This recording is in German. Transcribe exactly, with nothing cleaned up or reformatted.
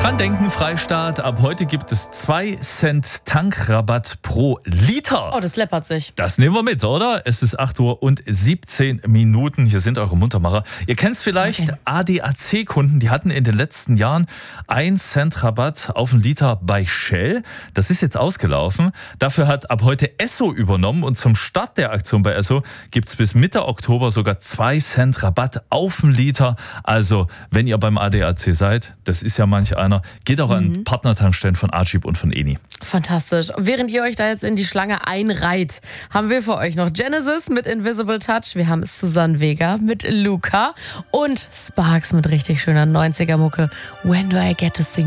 Dran denken, Freistaat. Ab heute gibt es zwei Cent Tankrabatt pro Liter. Oh, das läppert sich. Das nehmen wir mit, oder? Es ist acht Uhr und siebzehn Minuten. Hier sind eure Muntermacher. Ihr kennt es vielleicht, okay. A D A C-Kunden, die hatten in den letzten Jahren ein Cent Rabatt auf einen Liter bei Shell. Das ist jetzt ausgelaufen. Dafür hat ab heute Esso übernommen und zum Start der Aktion bei Esso gibt es bis Mitte Oktober sogar zwei Cent Rabatt auf einen Liter. Also, wenn ihr beim A D A C seid, das ist ja manch einer, geht auch an mhm. Partnertankstellen von Archib und von Eni. Fantastisch. Während ihr euch da jetzt in die Schlange einreiht, haben wir für euch noch Genesis mit Invisible Touch. Wir haben Susanne Vega mit Luca und Sparks mit richtig schöner neunziger Mucke. When do I get to sing?